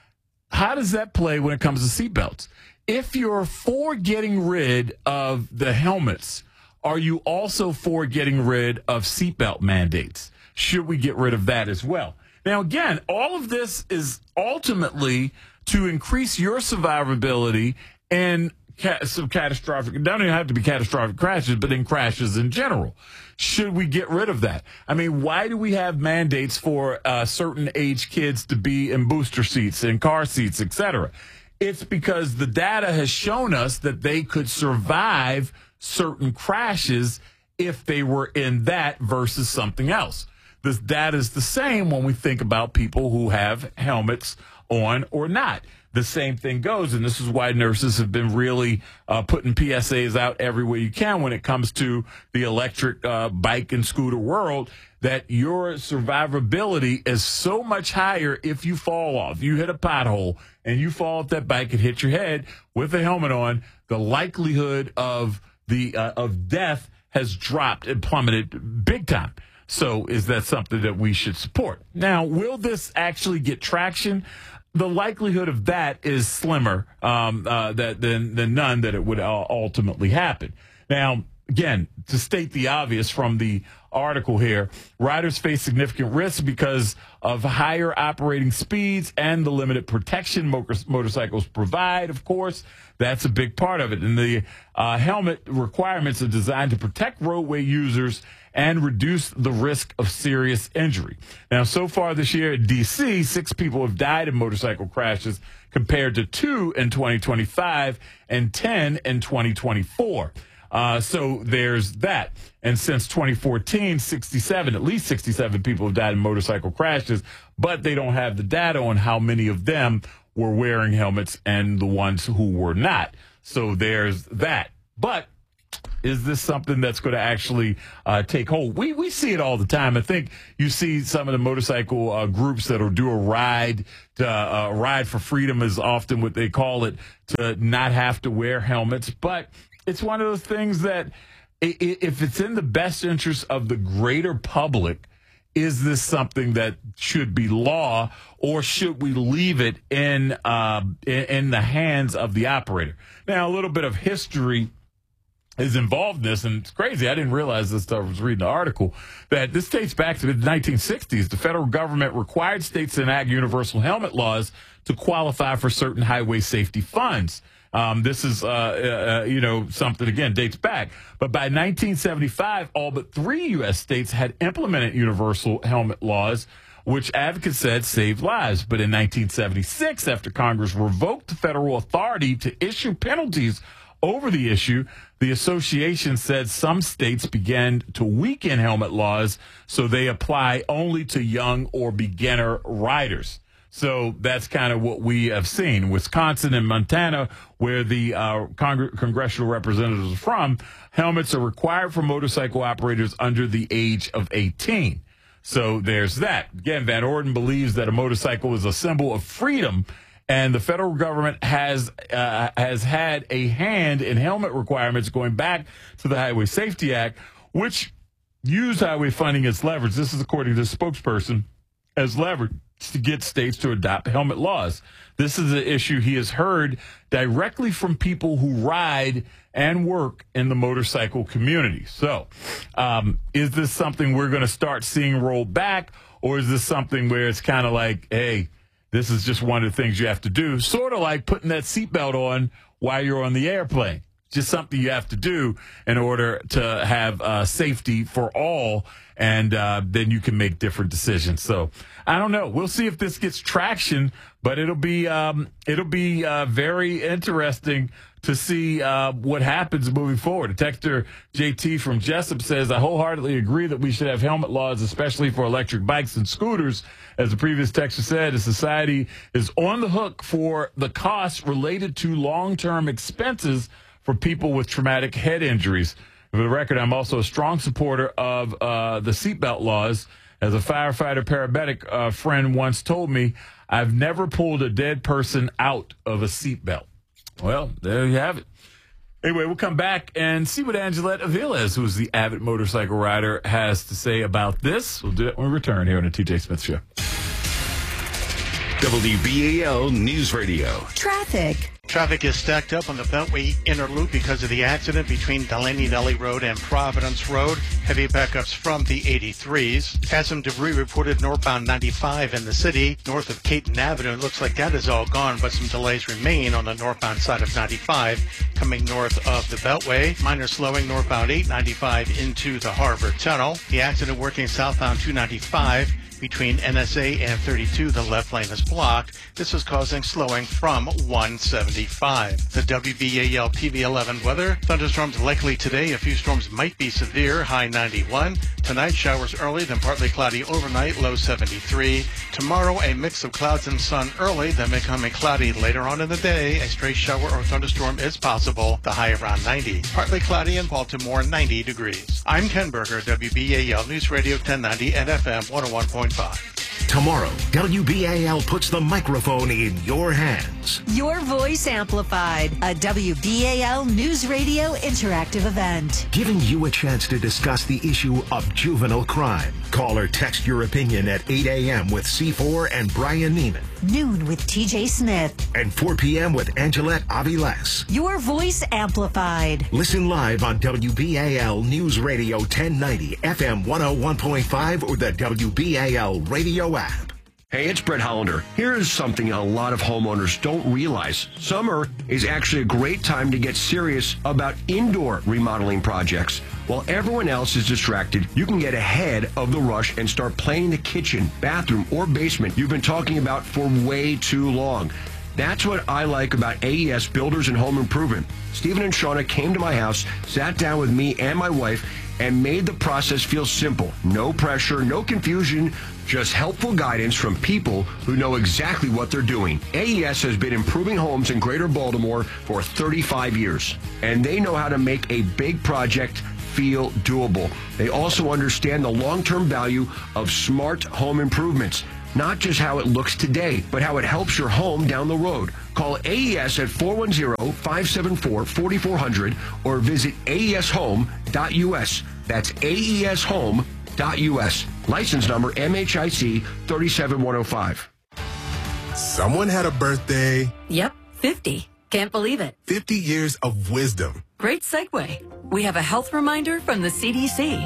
How does that play when it comes to seatbelts? If you're for getting rid of the helmets, are you also for getting rid of seatbelt mandates? Should we get rid of that as well? Now, again, all of this is ultimately to increase your survivability and ca- some catastrophic, it doesn't even have to be catastrophic crashes, but in crashes in general. Should we get rid of that? I mean, why do we have mandates for uh, certain age kids to be in booster seats and car seats, et cetera? It's because the data has shown us that they could survive certain crashes if they were in that versus something else. This data is the same when we think about people who have helmets on or not. The same thing goes, and this is why nurses have been really uh, putting P S As out everywhere you can when it comes to the electric uh, bike and scooter world, that your survivability is so much higher if you fall off. You hit a pothole and you fall off that bike and hit your head with a helmet on, the likelihood of the uh, of death has dropped and plummeted big time. So is that something that we should support? Now, will this actually get traction? The likelihood of that is slimmer um, uh, that, than, than none that it would uh, ultimately happen. Now, again, to state the obvious from the article here, riders face significant risks because of higher operating speeds and the limited protection motor- motorcycles provide, of course. That's a big part of it. And the uh, helmet requirements are designed to protect roadway users and reduce the risk of serious injury. Now, so far this year at D C, six people have died in motorcycle crashes compared to two in twenty twenty-five and ten in twenty twenty-four. Uh, so there's that. And since twenty fourteen, sixty-seven, at least sixty-seven people have died in motorcycle crashes, but they don't have the data on how many of them were wearing helmets and the ones who were not. So there's that. But is this something that's going to actually uh, take hold? We we see it all the time. I think you see some of the motorcycle uh, groups that'll do a ride to uh, ride for freedom is often what they call it, to not have to wear helmets. But it's one of those things that if it's in the best interest of the greater public, is this something that should be law, or should we leave it in uh, in, in the hands of the operator? Now, a little bit of history is involved in this, and it's crazy. I didn't realize this until I was reading the article, that this dates back to the nineteen sixties. The federal government required states to enact universal helmet laws to qualify for certain highway safety funds. Um, this is, uh, uh, you know, something, again, dates back. But by nineteen seventy-five, all but three U S states had implemented universal helmet laws, which advocates said saved lives. But in nineteen seventy-six, after Congress revoked the federal authority to issue penalties over the issue, the association said some states began to weaken helmet laws, so they apply only to young or beginner riders. So that's kind of what we have seen. Wisconsin and Montana, where the uh, Cong- congressional representatives are from, helmets are required for motorcycle operators under the age of eighteen. So there's that. Again, Van Orden believes that a motorcycle is a symbol of freedom, and the federal government has uh, has had a hand in helmet requirements going back to the Highway Safety Act, which used highway funding as leverage. This is according to the spokesperson, as leverage to get states to adopt helmet laws. This is an issue he has heard directly from people who ride and work in the motorcycle community. So um, is this something we're going to start seeing roll back, or is this something where it's kind of like, hey, this is just one of the things you have to do, sort of like putting that seatbelt on while you're on the airplane? Just something you have to do in order to have uh, safety for all, and uh, then you can make different decisions. So I don't know. We'll see if this gets traction, but it'll be um, it'll be uh, very interesting to see uh, what happens moving forward. A texter, J T from Jessup, says, I wholeheartedly agree that we should have helmet laws, especially for electric bikes and scooters. As the previous texter said, the society is on the hook for the costs related to long-term expenses for people with traumatic head injuries. For the record, I'm also a strong supporter of uh, the seatbelt laws. As a firefighter paramedic uh, friend once told me, I've never pulled a dead person out of a seatbelt. Well, there you have it. Anyway, we'll come back and see what Angelette Aviles, who's the avid motorcycle rider, has to say about this. We'll do it when we return here on the T J Smith Show. W B A L News Radio. Traffic. Traffic is stacked up on the Beltway Inner Loop because of the accident between Delaney Valley Road and Providence Road. Heavy backups from the eighty-threes. Had some debris reported northbound ninety-five in the city. North of Caton Avenue, it looks like that is all gone, but some delays remain on the northbound side of ninety-five coming north of the Beltway. Minor slowing northbound eight ninety-five into the Harbor Tunnel. The accident working southbound two ninety-five. Between N S A and thirty-two, the left lane is blocked. This is causing slowing from one seventy-five. The W B A L P V eleven weather. Thunderstorms likely today. A few storms might be severe. High ninety-one. Tonight, showers early, then partly cloudy overnight. Low seventy-three. Tomorrow, a mix of clouds and sun early, then becoming cloudy later on in the day. A stray shower or thunderstorm is possible. The high around ninety. Partly cloudy in Baltimore, ninety degrees. I'm Ken Berger, W B A L News Radio ten ninety and F M one oh one point five. Tomorrow, W B A L puts the microphone in your hands. Your Voice Amplified, a W B A L News Radio interactive event. Giving you a chance to discuss the issue of juvenile crime. Call or text your opinion at eight a.m. with C four and Brian Neiman. Noon with T J Smith. And four p.m. with Angelette Aviles. Your Voice Amplified. Listen live on W B A L News Radio ten ninety, F M one oh one point five, or the W B A L radio app. Hey, it's Brett Hollander. Here's something a lot of homeowners don't realize. Summer is actually a great time to get serious about indoor remodeling projects. While everyone else is distracted, you can get ahead of the rush and start planning the kitchen, bathroom, or basement you've been talking about for way too long. That's what I like about A E S Builders and Home Improvement. Stephen and Shauna came to my house, sat down with me and my wife, and made the process feel simple. No pressure, no confusion, just helpful guidance from people who know exactly what they're doing. A E S has been improving homes in Greater Baltimore for thirty-five years, and they know how to make a big project feel doable. They also understand the long-term value of smart home improvements. Not just how it looks today, but how it helps your home down the road. Call A E S at four one zero, five seven four, four four zero zero or visit A E S home dot U S. That's A E S home dot U S. License number M H I C three seven one zero five. Someone had a birthday. Yep, fifty. Can't believe it. fifty years of wisdom. Great segue. We have a health reminder from the C D C.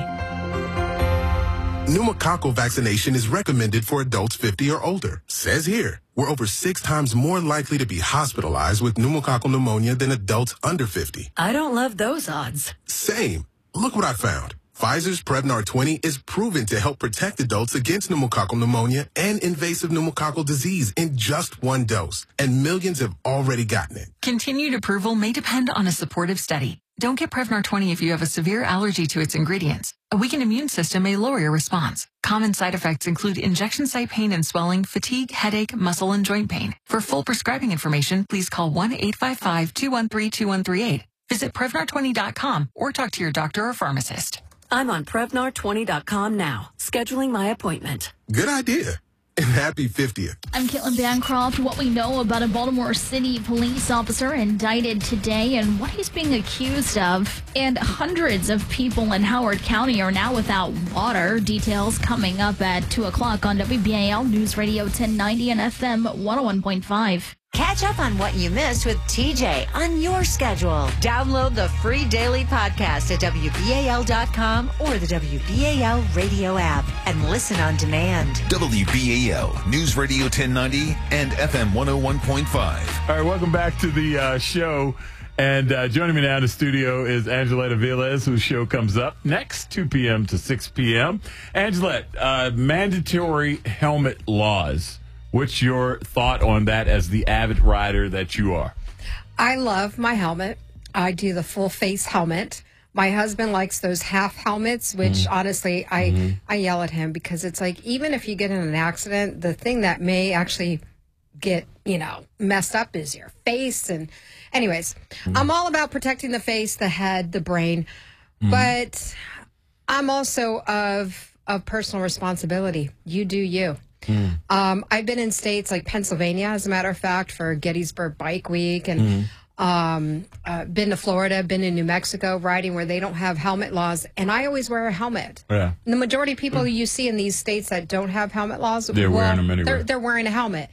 Pneumococcal vaccination is recommended for adults fifty or older. Says here, we're over six times more likely to be hospitalized with pneumococcal pneumonia than adults under fifty. I don't love those odds. Same. Look what I found. Pfizer's Prevnar twenty is proven to help protect adults against pneumococcal pneumonia and invasive pneumococcal disease in just one dose. And millions have already gotten it. Continued approval may depend on a supportive study. Don't get Prevnar twenty if you have a severe allergy to its ingredients. A weakened immune system may lower your response. Common side effects include injection site pain and swelling, fatigue, headache, muscle, and joint pain. For full prescribing information, please call one eight five five, two one three, two one three eight. Visit Prevnar twenty dot com or talk to your doctor or pharmacist. I'm on Prevnar twenty dot com now, scheduling my appointment. Good idea. And happy fiftieth. I'm Caitlin Bancroft. What we know about a Baltimore City police officer indicted today and what he's being accused of. And hundreds of people in Howard County are now without water. Details coming up at two o'clock on W B A L News Radio ten ninety and F M one oh one point five. Catch up on what you missed with T J on your schedule. Download the free daily podcast at W B A L dot com or the W B A L radio app and listen on demand. W B A L News Radio ten ninety and F M one oh one point five. All right, welcome back to the uh, show. And uh, joining me now in the studio is Angeletta Velez, whose show comes up next, two p.m. to six p.m. Angelette, uh, mandatory helmet laws. What's your thought on that as the avid rider that you are? I love my helmet. I do the full face helmet. My husband likes those half helmets, which mm. honestly, I, mm-hmm. I yell at him because it's like, even if you get in an accident, the thing that may actually get, you know, messed up is your face. And anyways, mm. I'm all about protecting the face, the head, the brain. Mm. But I'm also of, of personal responsibility. You do you. Mm. Um, I've been in states like Pennsylvania, as a matter of fact, for Gettysburg Bike Week, and mm. um, uh, been to Florida, been in New Mexico riding where they don't have helmet laws, and I always wear a helmet. Yeah. And the majority of people mm. you see in these states that don't have helmet laws, they're well, wearing them anyway. They're, they're wearing a helmet.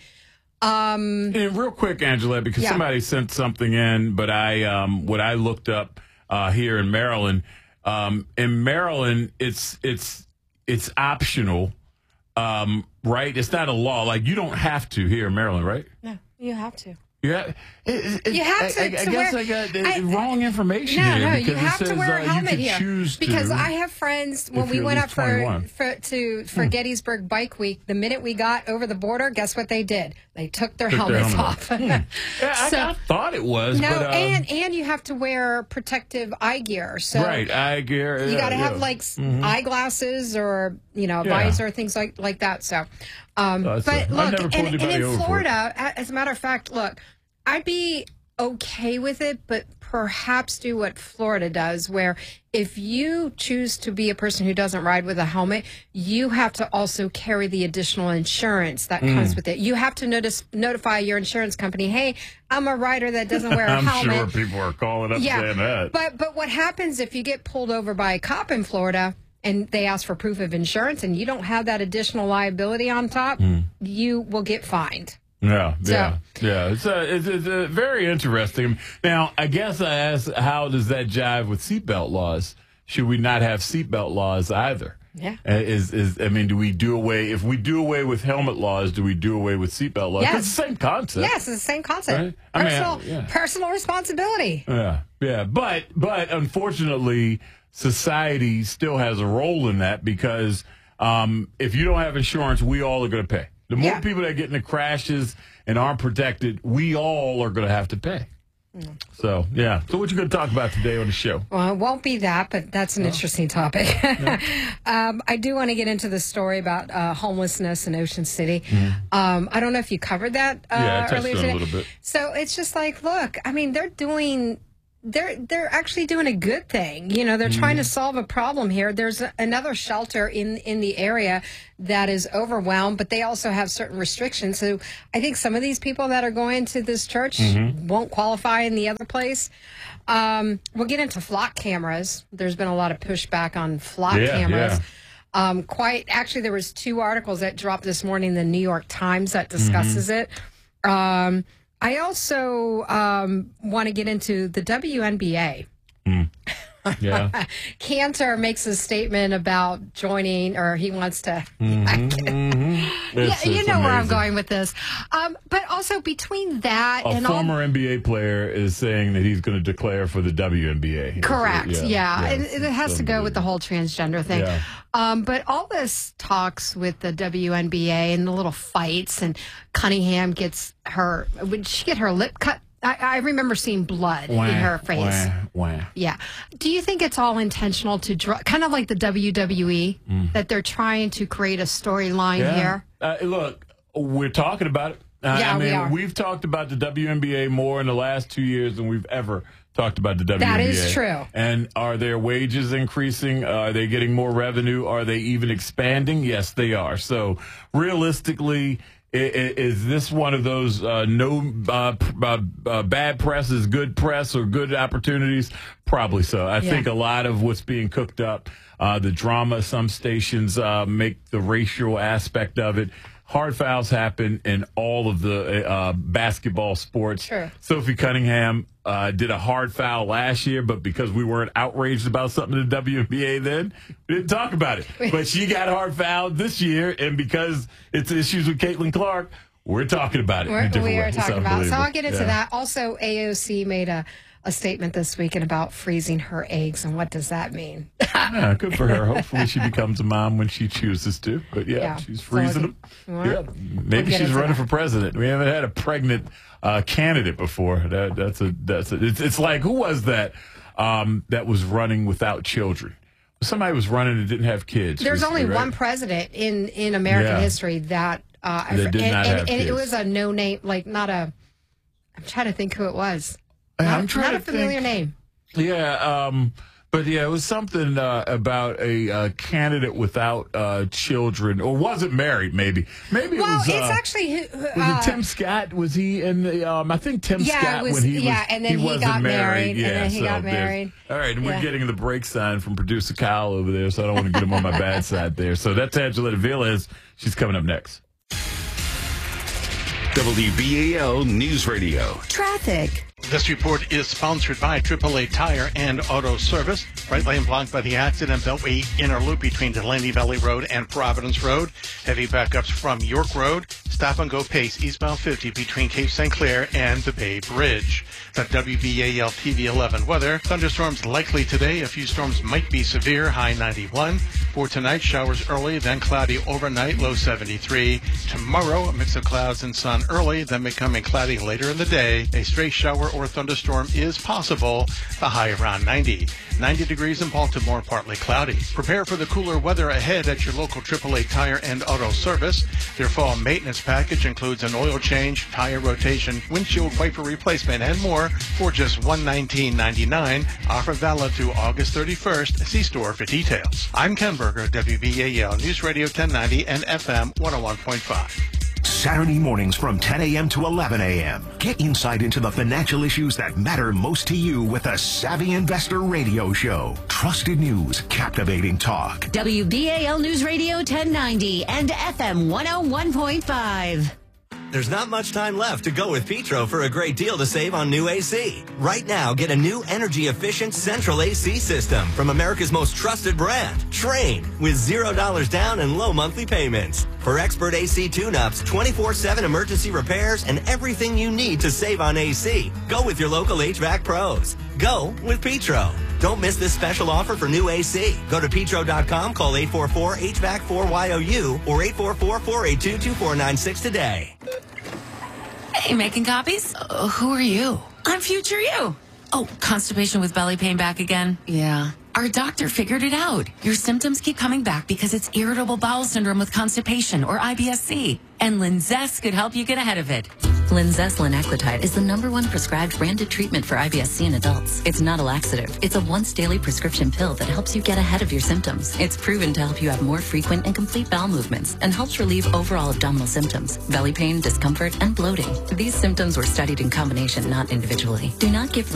Um, and real quick, Angela, because yeah. somebody sent something in, but I, um, what I looked up uh, here in Maryland, um, in Maryland, it's it's it's optional. Um, right? It's not a law. Like, you don't have to here in Maryland, right? No, you have to. Yeah, it, it, you have to. I, I, to I guess wear, I got the I, wrong information no, here. No, because you have it says, to wear a uh, helmet you here. Choose because to I have friends, when we went up for, for to for hmm. Gettysburg Bike Week, the minute we got over the border, guess what they did? They took their took helmets their helmet. off. hmm. yeah, so, I, I thought it was. No, but, um, and, and you have to wear protective eye gear. So right, eye gear. You yeah, got to yeah. have, like, mm-hmm. eyeglasses or, you know, a yeah. visor, things like, like that. So, um, uh, but so look, and, and in over Florida, as a matter of fact, look, I'd be okay with it, but perhaps do what Florida does, where if you choose to be a person who doesn't ride with a helmet, you have to also carry the additional insurance that mm. comes with it. You have to notice, notify your insurance company, hey, I'm a rider that doesn't wear a I'm helmet. I'm sure people are calling up yeah, saying that. But, but what happens if you get pulled over by a cop in Florida and they ask for proof of insurance and you don't have that additional liability on top, mm. you will get fined. Yeah, so, yeah, yeah. It's, uh, it's, it's uh, very interesting. Now, I guess I asked, how does that jive with seatbelt laws? Should we not have seatbelt laws either? Yeah. Uh, is is I mean, do we do away, if we do away with helmet laws, do we do away with seatbelt laws? Yes. It's the same concept. Yes, it's the same concept. Right? I personal, mean, yeah. personal responsibility. Yeah, yeah. But, but unfortunately, society still has a role in that because um, if you don't have insurance, we all are going to pay. The more yeah. people that get into crashes and aren't protected, we all are going to have to pay. So, yeah. So what you going to talk about today on the show? Well, it won't be that, but that's an oh. interesting topic. Yeah. um, I do want to get into the story about uh, homelessness in Ocean City. Mm-hmm. Um, I don't know if you covered that uh, yeah, I touched earlier on today. a little bit. So it's just like, look, I mean, they're doing... They're they're actually doing a good thing. You know, they're mm. trying to solve a problem here. There's a, another shelter in, in the area that is overwhelmed, but they also have certain restrictions. So I think some of these people that are going to this church mm-hmm. won't qualify in the other place. Um, we'll get into flock cameras. There's been a lot of pushback on flock yeah, cameras. Yeah. Um, quite actually, there was two articles that dropped this morning in the New York Times that discusses mm-hmm. it. Um, I also um, want to get into the W N B A. Mm. Yeah. Cantor makes a statement about joining, or he wants to. Mm-hmm, mm-hmm. Yeah, you know amazing. Where I'm going with this. Um, but also between that a and former all, N B A player is saying that he's going to declare for the W N B A. Correct. Yeah, yeah. yeah and it has to go with the whole transgender thing. Yeah. Um, but all this talks with the W N B A and the little fights, and Cunningham gets her. Would she get her lip cut? I, I remember seeing blood wah, in her face. Wah, wah. Yeah. Do you think it's all intentional to draw, kind of like the W W E, mm. that they're trying to create a storyline yeah. here? Uh, look, we're talking about it. Uh, yeah, I mean, we are. We've talked about the W N B A more in the last two years than we've ever talked about the W N B A. That is true. And are their wages increasing? Uh, are they getting more revenue? Are they even expanding? Yes, they are. So realistically, is this one of those uh, no uh, uh, uh, bad press is good press or good opportunities? Probably so. I yeah. think a lot of what's being cooked up, uh, the drama, some stations uh, make the racial aspect of it. Hard fouls happen in all of the uh, basketball sports. Sure. Sophie Cunningham uh, did a hard foul last year, but because we weren't outraged about something in the W N B A then, we didn't talk about it. But she got hard fouled this year, and because it's issues with Caitlin Clark, we're talking about it. We're, in a different we are way. talking about it. So I'll get into yeah. that. Also, A O C made a, a statement this weekend about freezing her eggs, and what does that mean? Yeah, good for her. Hopefully she becomes a mom when she chooses to. But, yeah, yeah. she's freezing so them. Yeah, maybe we'll she's running that. for president. We haven't had a pregnant uh, candidate before. That, that's a that's a, it's, it's like, who was that um, that was running without children? Somebody was running and didn't have kids. There's recently, only right? one president in, in American yeah. history that, uh, that did and, not and, have and kids. it was a no name, like not a. I'm trying to think who it was. Not, I'm trying not to a familiar think. name. Yeah, um, but yeah, it was something uh, about a uh, candidate without uh, children, or wasn't married. Maybe, maybe Well, it was. it's uh, actually. Uh, was it Tim Scott? Was he in the? Um, I think Tim Yeah, Scott it was- when he yeah, was. and then he wasn't got married. married, Yeah, and then he so got there's- married. All right, and Yeah. we're getting the break sign from producer Kyle over there, so I don't want to get him on my bad side there. So that's Angela Velez. She's coming up next. W B A L News Radio. Traffic. This report is sponsored by triple A Tire and Auto Service. Right lane blocked by the accident, Beltway inner loop between Delaney Valley Road and Providence Road. Heavy backups from York Road. Stop and go pace eastbound fifty between Cape Saint Clair and the Bay Bridge. The W B A L T V eleven weather. Thunderstorms likely today. A few storms might be severe. High ninety-one. For tonight, showers early, then cloudy overnight, low seventy-three. Tomorrow, a mix of clouds and sun early, then becoming cloudy later in the day. A stray shower or thunderstorm is possible. The high around ninety. ninety degrees in Baltimore, partly cloudy. Prepare for the cooler weather ahead at your local triple A Tire and Auto Service. Their fall maintenance package includes an oil change, tire rotation, windshield wiper replacement, and more for just one hundred nineteen ninety-nine. Offer valid through August thirty-first. See store for details. I'm Ken Berger, W B A L News Radio ten ninety and F M one oh one point five. Saturday mornings from ten a.m. to eleven a.m. Get insight into the financial issues that matter most to you with a Savvy Investor Radio Show. Trusted news, captivating talk. W B A L News Radio ten ninety and F M one oh one point five. There's not much time left to go with Petro for a great deal to save on new A C. Right now, get a new energy-efficient central A C system from America's most trusted brand, Trane, with zero dollars down and low monthly payments. For expert A C tune-ups, twenty-four seven emergency repairs, and everything you need to save on A C, go with your local H V A C pros. Go with Petro. Don't miss this special offer for new A C. Go to petro dot com, call eight four four H V A C four Y O U or eight four four, four eight two, two four nine six today. Hey, making copies? Uh, who are you? I'm future you. Oh, constipation with belly pain back again? Yeah. Our doctor figured it out. Your symptoms keep coming back because it's irritable bowel syndrome with constipation, or I B S C. And Linzess could help you get ahead of it. Linzess linaclotide is the number one prescribed branded treatment for I B S C in adults. It's not a laxative. It's a once daily prescription pill that helps you get ahead of your symptoms. It's proven to help you have more frequent and complete bowel movements and helps relieve overall abdominal symptoms, belly pain, discomfort, and bloating. These symptoms were studied in combination, not individually. Do not give